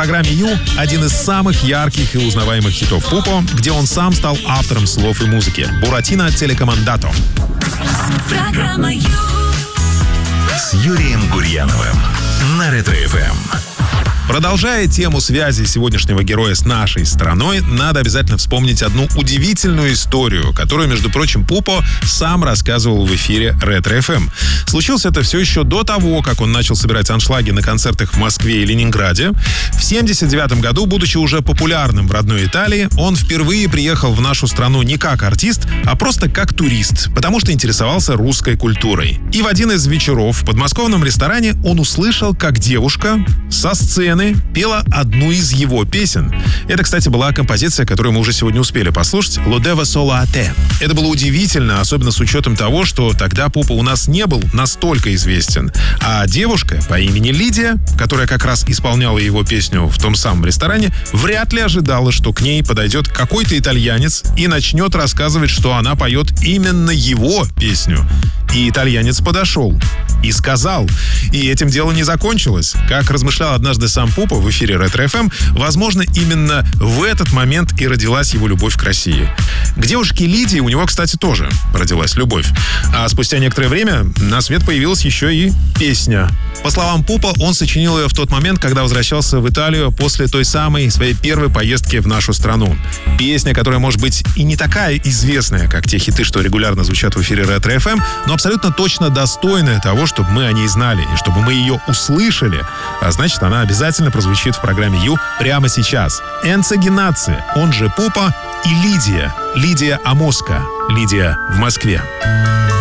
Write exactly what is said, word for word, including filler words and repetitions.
программе «Ю» один из самых ярких и узнаваемых хитов Пупо, где он сам стал автором слов и музыки. «Буратино Телекомандато». Программа «Ю» с Юрием Гурьяновым на Ретро-эф эм. Продолжая тему связи сегодняшнего героя с нашей страной, надо обязательно вспомнить одну удивительную историю, которую, между прочим, Пупо сам рассказывал в эфире Ретро-эф эм. Случилось это все еще до того, как он начал собирать аншлаги на концертах в Москве и Ленинграде. В семьдесят девятом году, будучи уже популярным в родной Италии, он впервые приехал в нашу страну не как артист, а просто как турист, потому что интересовался русской культурой. И в один из вечеров в подмосковном ресторане он услышал, как девушка со сцены пела одну из его песен. Это, кстати, была композиция, которую мы уже сегодня успели послушать, «Lo devo solo a te». Это было удивительно, особенно с учетом того, что тогда Пупо у нас не был настолько известен. А девушка по имени Лидия, которая как раз исполняла его песню в том самом ресторане, вряд ли ожидала, что к ней подойдет какой-то итальянец и начнет рассказывать, что она поет именно его песню. И итальянец подошел и сказал. И этим дело не закончилось. Как размышлял однажды сам Пупо в эфире Ретро-эф эм, возможно, именно в этот момент и родилась его любовь к России. К девушке Лидии у него, кстати, тоже родилась любовь. А спустя некоторое время на свет появилась еще и песня. По словам Пупо, он сочинил ее в тот момент, когда возвращался в Италию после той самой своей первой поездки в нашу страну. Песня, которая, может быть, и не такая известная, как те хиты, что регулярно звучат в эфире Ретро-эф эм, но абсолютно точно достойная того, чтобы мы о ней знали и чтобы мы ее услышали. А значит, она обязательно прозвучит в программе «Ю» прямо сейчас. Энцо Геннаци, он же Пупо, и Лидия. Лидия Амоска. Лидия в Москве.